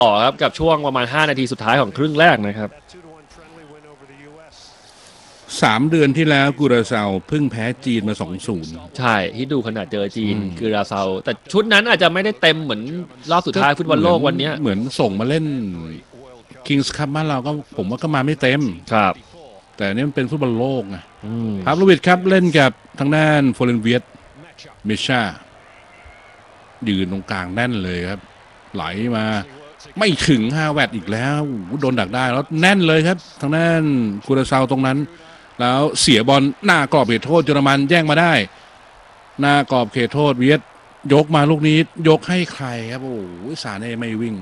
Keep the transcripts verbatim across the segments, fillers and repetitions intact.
ต่อครับกับช่วงประมาณห้านาทีสุดท้ายของครึ่งแรกนะครับสามเดือนที่แล้วกุราเซาเพิ่งแพ้จีนมา สองศูนย์ใช่ที่ดูขนาดเจอจีนกุราเซาแต่ชุดนั้นอาจจะไม่ได้เต็มเหมือนรอบสุดท้ายฟุตบอลโลกวันนี้เหมือนส่งมาเล่น Kings Cup บ้านเราก็ผมว่าก็มาไม่เต็มครับแต่นี่มันเป็นฟุตบอลโลกไงครับลูวิดครับเล่นกับทางด้านโฟเรนเวียตเมชายืนตรงกลางแน่นเลยครับไหลมาไม่ถึงห้าแวตอีกแล้วโดนดักได้แล้วแน่นเลยครับทางด้านกุราเซาตรงนั้นแล้วเสียบอลหน้ากรอบเขตโทษเยอรมันแย่งมาได้หน้ากรอบเขตโทษเวียดยกมาลูกนี้ยกให้ใครครับโอ้โหสาเน่ไม่วิ่ง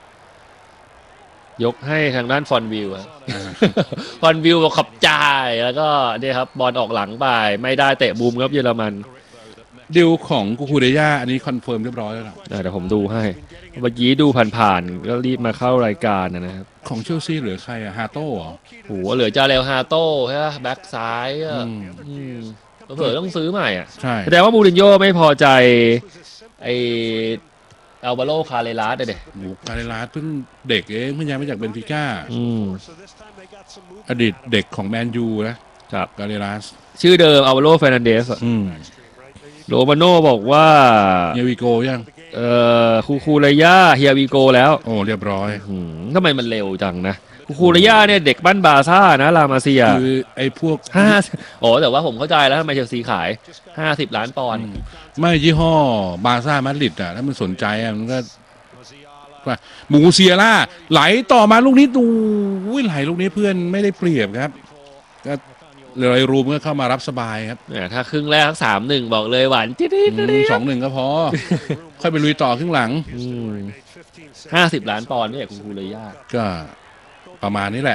ยกให้ทางด้านฟอนวิวฟอนวิวขับจ่ายแล้วก็เนี่ยครับบอลออกหลังไปไม่ได้เตะมุมครับเยอรมันดิวของกูคูเดย่าอันนี้คอนเฟิร์มเรียบร้อยแล้วนะเดี๋ยวผมดูให้เมื่อกี้ดูผ่านๆก็รีบมาเข้ารายการนะครับของเชลซีเหลือใครอะฮาโต้เหรอโหเหลือจาเรลฮาโต้ใช่ไหมแบ็กซ้ายอ่ะเผื่อต้องซื้อใหม่อ่ะใช่แสดงว่ามูรินโญ่ไม่พอใจไออัลวาโลคาเรลัสเด็กคาเรลัสเพิ่งเด็กเองเพิ่งย้ายมาจากเบนฟิก้าอดีตเด็กของแมนยูนะครับคาเรลัสชื่อเดิมอัลวาโลเฟรนันเดสโรมาโน่บอกว่าเฮียวีโกยังเอ่อคูคูเรย่าเฮียวีโกแล้วโอ้เรียบร้อยทำไมมันเร็วจังนะคูคูเรย่าเนี่ยเด็กบ้านบาซ่านะลามาเซียคือไอ้พวกห้าโอ้แต่ว่าผมเข้าใจแล้วทำไมเชลซีขายห้าสิบล้านปอนด์ไม่ยี่ห้อบาซ่ามาดริดอ่ะถ้ามันสนใจอ่ะมันก็หมูเซียล่าไหลต่อมาลูกนี้ดูไหลลูกนี้เพื่อนไม่ได้เปรียบครับก็เลยรูมก็เข้ามารับสบายครับเนี่ยถ้าครึ่งแรกสามหนึ่งบอกเลยหวานจิ๊ดสองหนึ่งก็พอค่อยไปลุยต่อครึ่งหลังห้าสิบล้านปอนด์เนี่ยคุณคูเรย่าก็ประมาณนี้แหละ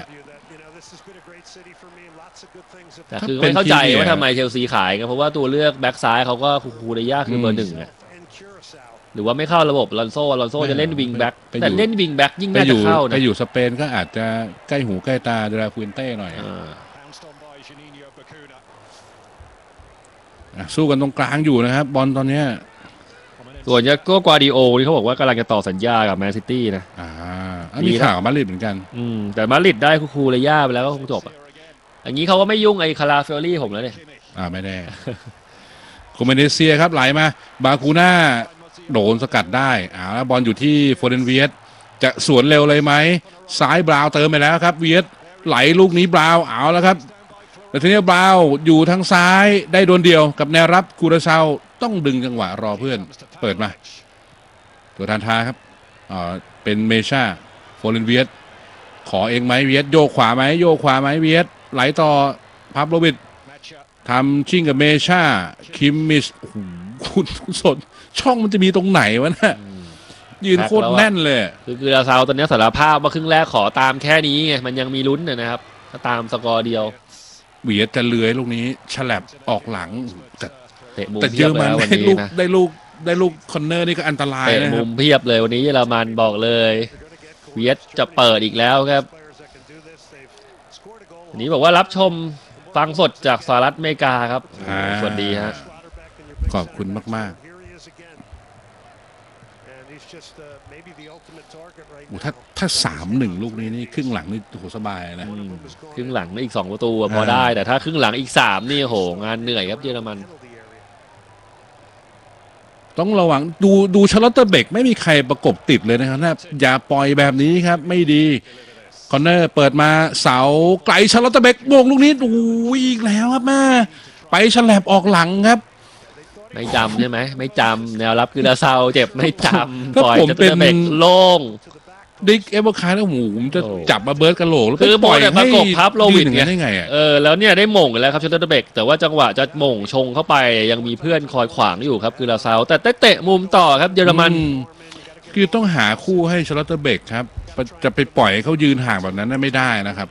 แต่คือไม่เข้าใจว่าทำไมเชลซีขายกันเพราะว่าตัวเลือกแบ็กซ้ายเขาก็คูคูเรย่าคือเบอร์หนึ่งอ่ะหรือว่าไม่เข้าระบบลอนโซ่ลอนโซ่จะเล่นวิงแบ็กแต่เล่นวิงแบ็กยิ่งน่าจะเข้านะไปอยู่สเปนก็อาจจะใกล้หูใกล้ตาเดลาฟูนเต้หน่อยสู้กันตรงกลางอยู่นะครับบอลตอนนี้ส่วนยาโก้กวาดิโอที่เขาบอกว่ากำลังจะต่อสัญญากับแมนซิตี้นะอ่าอันนี้ข่าวมาดริดเหมือนกันอืมแต่มาดริดได้คูคูเรย่าไปแล้วก็จบอ่ะอย่างนี้เขาก็ไม่ยุ่งไอ้คาราเฟลลี่ผมแล้วเนี่ยอ่าไม่แน่โคเมเนเซียครับไหลมาบาคูน่าโดนสกัดได้อ่าแล้วบอลอยู่ที่โฟเรนเวียตจะสวนเร็วเลยไหมซ้ายบราวเติมไปแล้วครับเวียตไหลลูกนี้บราวเอาแล้วครับแต่ทีนี้บราวอยู่ทางซ้ายได้โดนเดียวกับแนวรับคูราเซาต้องดึงจังหวะรอเพื่อนเปิดมาตัวทานทาครับอ่าเป็นเมชาโฟเรนเวียตขอเองไหมเวียตโยกขวาไหมโยกขวาไหมเวียตไหลต่อพับโรบิดทำชิงกับเมชาคิมมิชคุณสดช่องมันจะมีตรงไหนวะเนี่ยยืนโคตรแน่นเลยคือคือลาซาวตอนนี้สารภาพว่าครึ่งแรกขอตามแค่นี้ไงมันยังมีลุ้นนะครับถ้าตามสกอร์เดียวเวียดจะเลื้อยลูกนี้ฉลับออกหลังแต่แต่เยอรมันได้ลูกได้ลูกได้ลูกคอนเนอร์นี่ก็อันตรายนะมุมเพียบเลยวันนี้เยอรมันบอกเลยเวียดจะเปิดอีกแล้วครับวันนี้บอกว่ารับชมฟังสดจากสหรัฐอเมริกาครับสวัสดีฮะขอบคุณมากๆถ้าถ้าสามหนึ่งลูกนี้นี่ครึ่งหลังนี่โหสบายนะครึ่งหลังนี่อีกสองประตูพอได้แต่ถ้าครึ่งหลังอีกสามนี่โหงานเหนื่อยครับเยอรมันต้องระวังดูดูชาร์ลอตเตอร์เบกไม่มีใครประกบติดเลยนะครับอย่าปล่อยแบบนี้ครับไม่ดีคอนเนอร์เปิดมาเสาไกลชาร์ลอตเตอร์เบกโบกลูกนี้ดูอีกแล้วครับแม่ไปฉลับออกหลังครับไม่จำใช่ไหมไม่จำแนวรับคือลาซาวเจ็บไม่จำปล่อยจะเป็นเบกโล่งดิกเอเวอร์คาร์แล้วหมูผมจะจับมาเบิร์ดกระโหลกแล้วคือปล่อยให้ประกบพับโลวินได้ไงเออแล้วเนี่ยได้หม่งแล้วครับชาร์ลอตเตอร์เบกแต่ว่าจังหวะจะหม่งชงเข้าไปยังมีเพื่อนคอยขวางอยู่ครับคือลาซาวแต่เตะมุมต่อครับเยอรมันคือต้องหาคู่ให้ชาร์ลอตเตอร์เบกครับจะไปปล่อยเขายืนห่างแบบนั้นไม่ได้นะครับ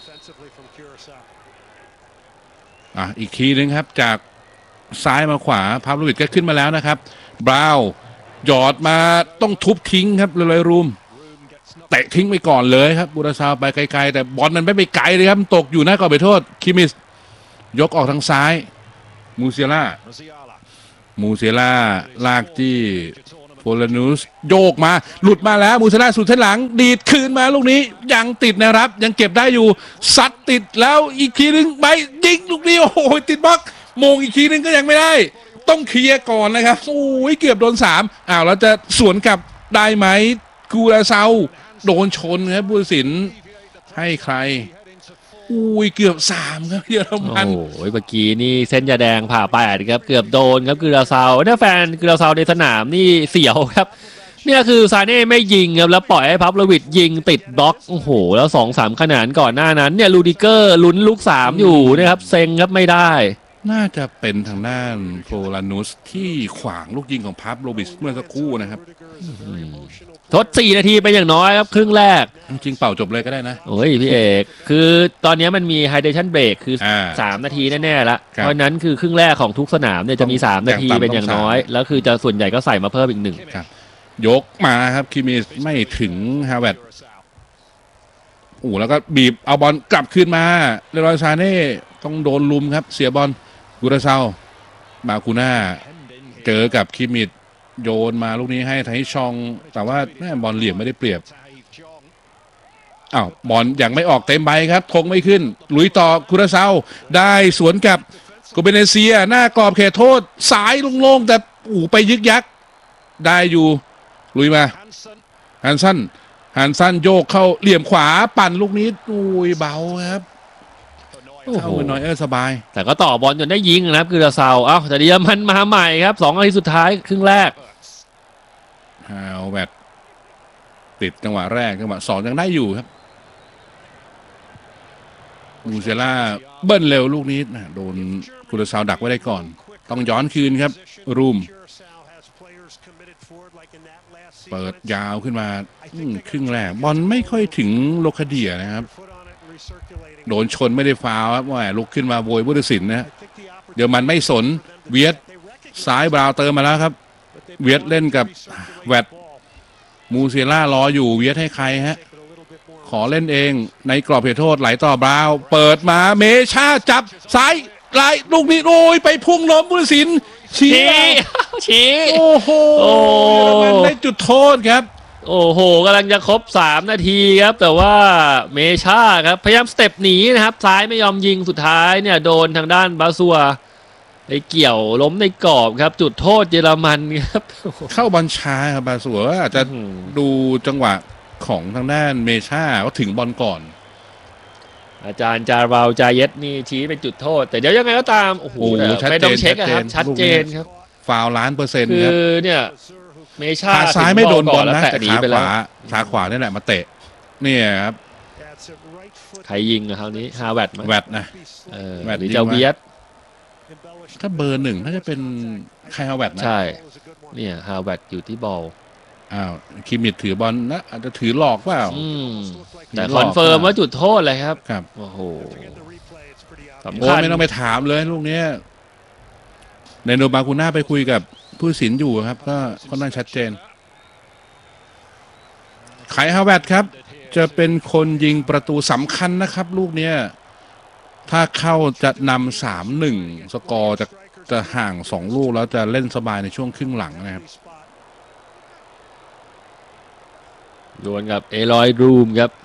อ่ะอีกทีนึงครับจากซ้ายมาขวาพาโลวิชก็ขึ้นมาแล้วนะครับบราวน์หยอดมาต้องทุบทิ้งครับเลยรูมเตะทิ้งไปก่อนเลยครับบูราซาวไปไกลๆแต่บอลมันไม่ไปไกลเลยครับตกอยู่หน้ากรอบเขตโทษคิมิสยกออกทางซ้ายมูเซียล่ามูเซียล่าลากที่โฟลานูสโยกมาหลุดมาแล้วมูซาร่าสุดท้ายหลังดีดคืนมาลูกนี้ยังติดนะครับยังเก็บได้อยู่ซัดติดแล้วอีกทีนึงไปยิงลูกนี้โอ้โหติดบล็อกมงอีกทีนึงก็ยังไม่ได้ต้องเคลียร์ก่อนนะครับโอ้ยเกือบโดนสามอ้าวแล้วจะสวนกลับได้ไหมกูราเซาโดนชนครับผู้ตัดสินให้ใครอุ้ยเกือบสามครับเยอรมันโอ้ยเมื่อกี้นี่เส้นยาแดงผ่าแปดครับเกือบโดนครับคือราเซาเนี่ยแฟนคือราเซาในสนามนี่เสียวครับเนี่ยคือซาเน่ไม่ยิงครับแล้วปล่อยให้พับโลวิดยิงติดบล็อกโอ้โหแล้วสองสามขนาดก่อนหน้านั้นเนี่ยลูดิเกอร์ลุ้นลูกสามอยู่นะครับเซ็งครับไม่ได้น่าจะเป็นทางด้านโฟลานุสที่ขวางลูกยิงของพับโลวิดเมื่อสักครู่นะครับทดสี่นาทีไปอย่างน้อยครับครึ่งแรกจริงเป่าจบเลยก็ได้นะโอ้ยพี่เอกคือตอนนี้มันมีไฮเดรชั่นเบรกคือสามนาทีแน่ๆแล้วเพราะนั้นคือครึ่งแรกของทุกสนามเนี่ยจะมีสามนาทีเป็นอย่างน้อยแล้วคือจะส่วนใหญ่ก็ใส่มาเพิ่มอีกหนึ่งยกมาครับคิมิสไม่ถึงฮาวเวิร์ดโอ้แล้วก็บีบเอาบอลกลับคืนมาเลรอยซาเน่ต้องโดนลุมครับเสียบอลกูราเซาบาคูน่าเจอกับคิมิสโยนมาลูกนี้ให้ไทชองแต่ว่าแม่บอลเหลี่ยมไม่ได้เปรียบอ้าวบอลยังไม่ออกเต็มใบครับทงไม่ขึ้นลุยต่อกูราเซาได้สวนกับโกเบเนเซียหน้ากรอบเขตโทษสายโล่งๆแต่อู๋ไปยึกยักได้อยู่ลุยมาฮันสันฮันสันโยกเข้าเหลี่ยมขวาปั่นลูกนี้อุ้ยเบาครับเข้าไปหน่อยเออสบายแต่ก็ต่อบอลจนได้ยิงนะครับคือราเซาเอ้าแต่เดียมันมาใหม่ครับสองนาทีสุดท้ายครึ่งแรกฮาวเวิร์ดติดจังหวะแรกจังหวะสองยังได้อยู่ครับมูเซล่าเบิ้ลเร็วลูกนี้นะโดนกูราเซาดักไว้ได้ก่อนต้องย้อนคืนครับรูมเปิดยาวขึ้นมาครึ่งแรกบอลไม่ค่อยถึงโลคาเดียนะครับโดนชนไม่ได้ฟาวครับว่าลุกขึ้นมาโวยผู้ตัดสินนะเดี๋ยวมันไม่สนเวียดซ้ายบราวเติมมาแล้วครับเวียดเล่นกับแวดมูเซล่ารออยู่เวียดให้ใครฮะขอเล่นเองในกรอบเขตโทษไหลต่อบราวเปิดมาเมชาจับซ้ายไล่ลูกนี้โอยไปพุ่งล้มผู้ตัดสินชี้ชี้โอ้โหมันได้จุดโทษครับโอ้โหกำลังจะครบสามนาทีครับแต่ว่าเมชาครับพยายามสเต็ปหนีนะครับซ้ายไม่ยอมยิงสุดท้ายเนี่ยโดนทางด้านบาซัวไปเกี่ยวล้มในกรอบครับจุดโทษเยอรมันครับเข้าบอลช้าครับบาซัวอาจจะดูจังหวะของทางด้านเมชาก็ถึงบอลก่อนอาจารย์จาราลจาเยตนี่ชี้เป็นจุดโทษแต่เดี๋ยวยังไงก็ตามโอ้โหไม่ต้องเช็คครับชัดเจนครับฟาวล้านเปอร์เซ็นต์ครับเนี่ยเมชาขาซ้ายไม่โดนบอลนะแต่ขาขวาขาขวานี่แหละมาเตะเนี่ยครับใครยิงอะคราวนี้ฮาแวดแวดนะเออหรือเจ้าเวียดถ้าเบอร์หนึ่งน่าจะเป็นใครฮาแวดนะใช่เนี่ยฮาแวดอยู่ที่บอลอ้าวคิมิดถือบอลนะอาจจะถือหลอกเปล่าแต่คอนเฟิร์มว่าจุดโทษเลยครับครับโอ้โหสำคัญไม่ต้องไปถามเลยลูกนี้ในโนบาคูน่าไปคุยกับผู้สินอยู่ครับก็ค่อนข้างชัดเจนไคฮาเวิร์ดครับจะเป็นคนยิงประตูสำคัญนะครับลูกนี้ถ้าเข้าจะนำสามหนึ่งสกอร์จะจะห่างสองลูกแล้วจะเล่นสบายในช่วงครึ่งหลังนะครับดวลกับเอลอยรูมครับ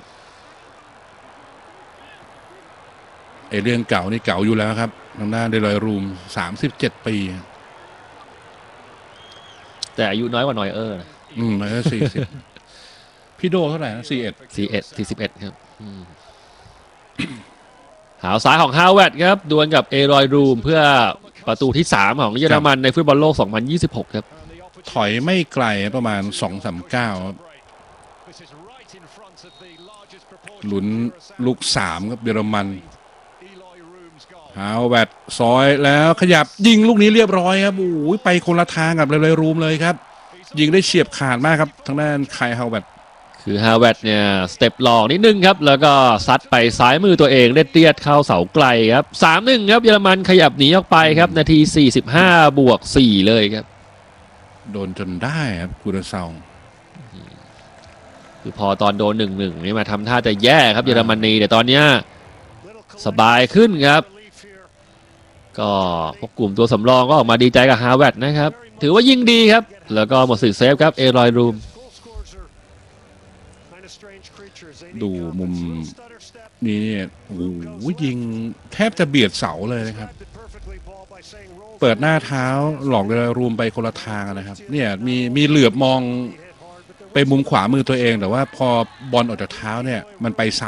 ไอเรื่องเก่านี่เก่าอยู่แล้วครับทางด้านเอลอยรูมสามสิบเจ็ดปีแต่อายุน้อยกว่าน้อยเออร์อืมน้อยเออร์สี่สิบพี่โดเท่าไหร่นะสี่เอ็ดสี่เอ็ดสี่สิบเอ็ดครับหาวซ้ายของฮาวเวิร์ดครับดวลกับเอลอยรูมเพื่อประตูที่สามของเยอรมันในฟุตบอลโลกสองพันยี่สิบหกครับถอยไม่ไกลประมาณ สองสามเก้า ครับลุ้นลูกสามครับเยอรมันฮาวเวิร์ดซอยแล้วขยับยิงลูกนี้เรียบร้อยครับโอ้ยไปคนละทางกับเลยรูมเลยครับยิงได้เฉียบขาดมากครับทางด้านไคฮาวเวิร์ดคือฮาวเวิร์ดเนี่ยสเต็ปหลอกนิดนึงครับแล้วก็ซัดไปซ้ายมือตัวเองเลียดเข้าเสาไกลครับ สามหนึ่ง ครับเยอรมันขยับหนีออกไปครับนาทีสี่สิบห้าบวกสี่เลยครับโดนจนได้ครับกูราเซาคือพอตอนโดน หนึ่งหนึ่ง นี่มาทำท่าจะแย่ครับเยอรมนีแต่ตอนนี้สบายขึ้นครับก็พวกกลุ่มตัวสำรองก็ออกมาดีใจกับฮาเวิร์ดนะครับถือว่ายิงดีครับแล้วก็หมดสิทธิ์เซฟครับเอรอยรูมดูมุมนี้เนี่ยโอ้โหยิงแทบจะเบียดเสาเลยนะครับเปิดหน้าเท้าหลอกเลยรูมไปคนละทางนะครับเนี่ยมีมีเหลือบมองไปมุมขวามือตัวเองแต่ว่าพอบอลออกจากเท้าเนี่ยมันไปซ้าย